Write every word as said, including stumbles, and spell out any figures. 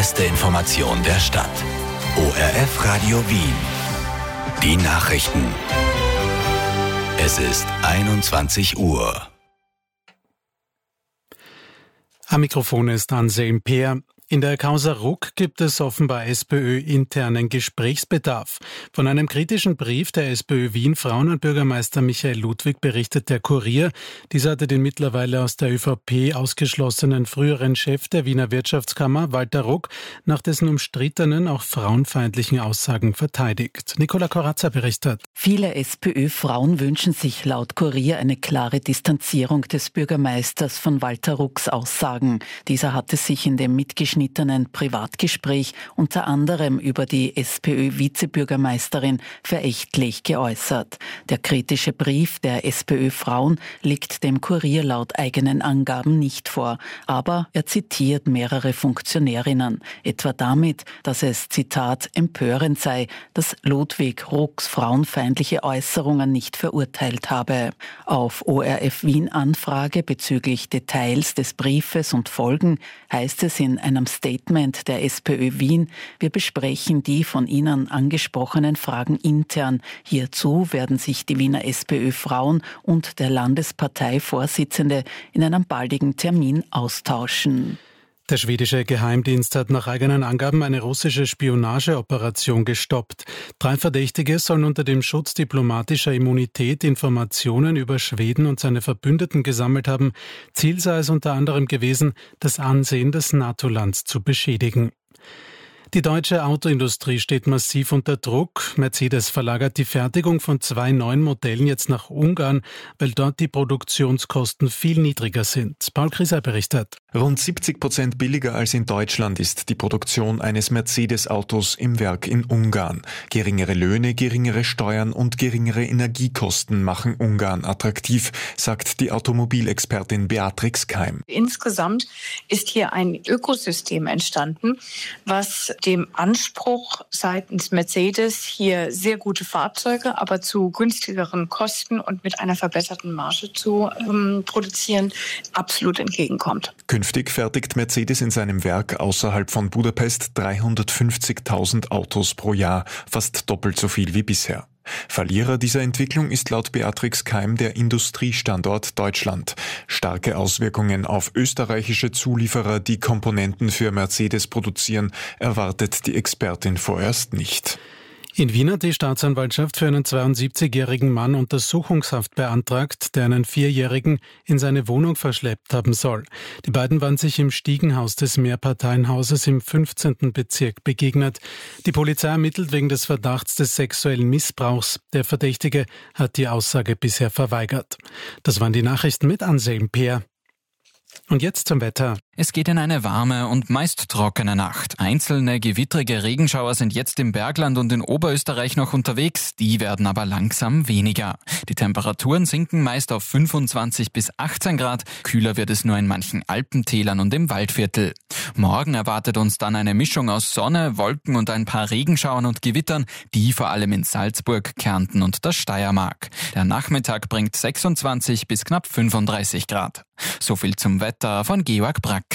erste Information der Stadt. O R F Radio Wien. Die Nachrichten. Es ist einundzwanzig Uhr. Am Mikrofon ist Anselm Peer. In der Causa Ruck gibt es offenbar SPÖ-internen Gesprächsbedarf. Von einem kritischen Brief der SPÖ Wien Frauen und Bürgermeister Michael Ludwig berichtet der Kurier. Dieser hatte den mittlerweile aus der ÖVP ausgeschlossenen früheren Chef der Wiener Wirtschaftskammer, Walter Ruck, nach dessen umstrittenen, auch frauenfeindlichen Aussagen verteidigt. Nicola Corazza berichtet. Viele SPÖ-Frauen wünschen sich laut Kurier eine klare Distanzierung des Bürgermeisters von Walter Rucks Aussagen. Dieser hatte sich in dem mitgeschnittenen Privatgespräch unter anderem über die SPÖ-Vizebürgermeisterin verächtlich geäußert. Der kritische Brief der SPÖ-Frauen liegt dem Kurier laut eigenen Angaben nicht vor, aber er zitiert mehrere Funktionärinnen, etwa damit, dass es, Zitat, empörend sei, dass Ludwig Rucks frauenfeindliche Äußerungen nicht verurteilt habe. Auf O R F Wien Anfrage bezüglich Details des Briefes und Folgen heißt es in einem Statement der SPÖ Wien: Wir besprechen die von Ihnen angesprochenen Fragen intern. Hierzu werden sich die Wiener SPÖ-Frauen und der Landesparteivorsitzende in einem baldigen Termin austauschen. Der schwedische Geheimdienst hat nach eigenen Angaben eine russische Spionageoperation gestoppt. Drei Verdächtige sollen unter dem Schutz diplomatischer Immunität Informationen über Schweden und seine Verbündeten gesammelt haben. Ziel sei es unter anderem gewesen, das Ansehen des NATO-Lands zu beschädigen. Die deutsche Autoindustrie steht massiv unter Druck. Mercedes verlagert die Fertigung von zwei neuen Modellen jetzt nach Ungarn, weil dort die Produktionskosten viel niedriger sind. Paul Krieser berichtet. Rund siebzig Prozent billiger als in Deutschland ist die Produktion eines Mercedes-Autos im Werk in Ungarn. Geringere Löhne, geringere Steuern und geringere Energiekosten machen Ungarn attraktiv, sagt die Automobilexpertin Beatrix Keim. Insgesamt ist hier ein Ökosystem entstanden, was dem Anspruch seitens Mercedes, hier sehr gute Fahrzeuge, aber zu günstigeren Kosten und mit einer verbesserten Marge zu ähm, produzieren, absolut entgegenkommt. Künftig fertigt Mercedes in seinem Werk außerhalb von Budapest dreihundertfünfzigtausend Autos pro Jahr, fast doppelt so viel wie bisher. Verlierer dieser Entwicklung ist laut Beatrix Keim der Industriestandort Deutschland. Starke Auswirkungen auf österreichische Zulieferer, die Komponenten für Mercedes produzieren, erwartet die Expertin vorerst nicht. In Wien hat die Staatsanwaltschaft für einen zweiundsiebzigjährigen Mann Untersuchungshaft beantragt, der einen Vierjährigen in seine Wohnung verschleppt haben soll. Die beiden waren sich im Stiegenhaus des Mehrparteienhauses im fünfzehnten Bezirk begegnet. Die Polizei ermittelt wegen des Verdachts des sexuellen Missbrauchs. Der Verdächtige hat die Aussage bisher verweigert. Das waren die Nachrichten mit Anselm Peer. Und jetzt zum Wetter. Es geht in eine warme und meist trockene Nacht. Einzelne gewittrige Regenschauer sind jetzt im Bergland und in Oberösterreich noch unterwegs, die werden aber langsam weniger. Die Temperaturen sinken meist auf fünfundzwanzig bis achtzehn Grad, kühler wird es nur in manchen Alpentälern und im Waldviertel. Morgen erwartet uns dann eine Mischung aus Sonne, Wolken und ein paar Regenschauern und Gewittern, die vor allem in Salzburg, Kärnten und der Steiermark. Der Nachmittag bringt sechsundzwanzig bis knapp fünfunddreißig Grad. So viel zum Wetter von Georg Brack.